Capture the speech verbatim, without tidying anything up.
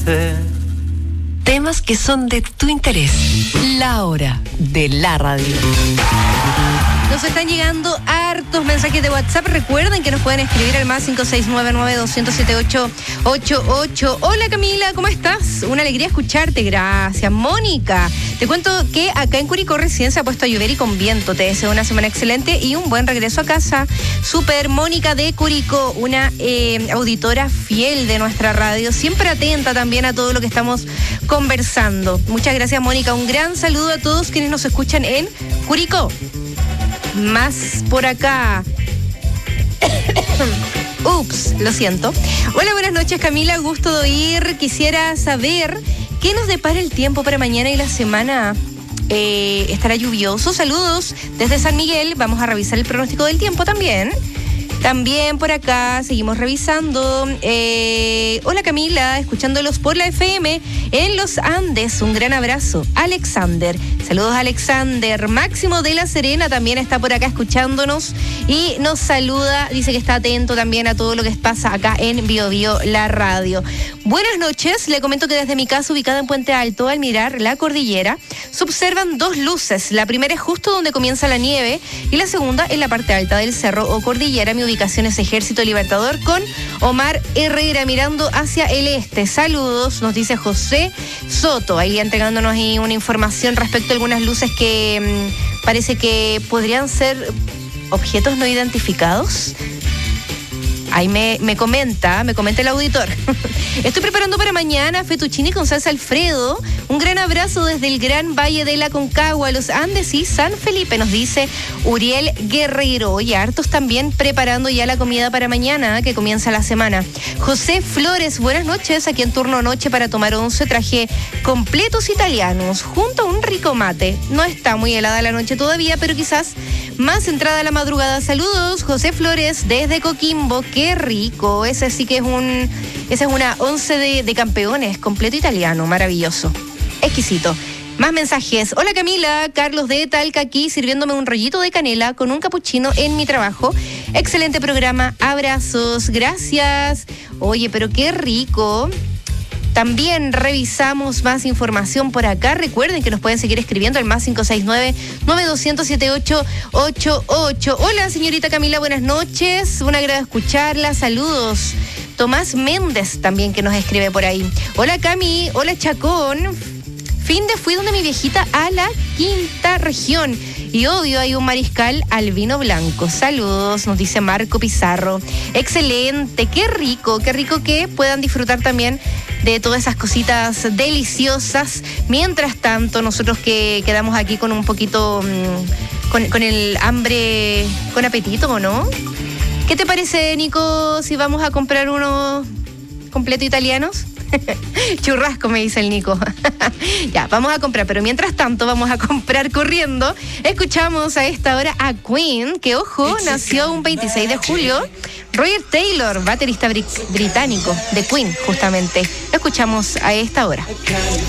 triste. Temas que son de tu interés. La hora de la radio. Nos están llegando hartos mensajes de WhatsApp. Recuerden que nos pueden escribir al más cinco seis nueve nueve dos cero siete ocho ocho ocho. Hola Camila, ¿cómo estás? Una alegría escucharte, gracias. Mónica, te cuento que acá en Curicó recién se ha puesto a llover y con viento. Te deseo una semana excelente y un buen regreso a casa. Super Mónica de Curicó, una eh, auditora fiel de nuestra radio, siempre atenta también a todo lo que estamos conversando. Muchas gracias, Mónica. Un gran saludo a todos quienes nos escuchan en Curicó. Más por acá. Ups, lo siento. Hola, buenas noches, Camila. Gusto de oír. Quisiera saber qué nos depara el tiempo para mañana y la semana. Eh, ¿Estará lluvioso? Saludos desde San Miguel. Vamos a revisar el pronóstico del tiempo también. También por acá seguimos revisando. Eh, hola Camila, escuchándolos por la F M en Los Andes. Un gran abrazo. Alexander. Saludos Alexander. Máximo de La Serena también está por acá escuchándonos y nos saluda. Dice que está atento también a todo lo que pasa acá en Bio Bio, la radio. Buenas noches. Le comento que desde mi casa, ubicada en Puente Alto, al mirar la cordillera, se observan dos luces. La primera es justo donde comienza la nieve y la segunda en la parte alta del cerro o cordillera. Mi ubicación es Ejército Libertador con Omar Herrera mirando hacia el este. Saludos, nos dice José Soto, ahí entregándonos ahí una información respecto a algunas luces que mmm, parece que podrían ser objetos no identificados. Ahí me, me comenta, me comenta el auditor. Estoy preparando para mañana fettuccine con salsa Alfredo. Un gran abrazo desde el Gran Valle de la Concagua, Los Andes y San Felipe, nos dice Uriel Guerrero. Y hartos también preparando ya la comida para mañana, que comienza la semana. José Flores, buenas noches. Aquí en turno noche para tomar once traje completos italianos junto a un rico mate. No está muy helada la noche todavía, pero quizás más entrada a la madrugada. Saludos, José Flores desde Coquimbo. Qué rico. Ese sí que es un, esa es una once de, de campeones, completo italiano, maravilloso. Exquisito. Más mensajes. Hola Camila, Carlos de Talca aquí sirviéndome un rollito de canela con un capuchino en mi trabajo. Excelente programa, abrazos, gracias. Oye, pero qué rico. También revisamos más información por acá. Recuerden que nos pueden seguir escribiendo al más cinco seis nueve nueve dos cero siete ocho ocho ocho. Hola señorita Camila, buenas noches. Un agrado escucharla, saludos. Tomás Méndez también que nos escribe por ahí. Hola Cami, hola Chacón. Fin de fui donde mi viejita a la quinta región. Y obvio hay un mariscal al vino blanco. Saludos, nos dice Marco Pizarro. Excelente, qué rico, qué rico que puedan disfrutar también de todas esas cositas deliciosas. Mientras tanto, nosotros que quedamos aquí con un poquito, mmm, con, con el hambre, con apetito, ¿o no? ¿Qué te parece, Nico, si vamos a comprar unos completo italianos? Churrasco, me dice el Nico. Ya, vamos a comprar, pero mientras tanto vamos a comprar corriendo. Escuchamos a esta hora a Queen, que ojo, nació un veintiséis de julio. Roger Taylor, baterista br- británico de Queen, justamente. Lo escuchamos a esta hora.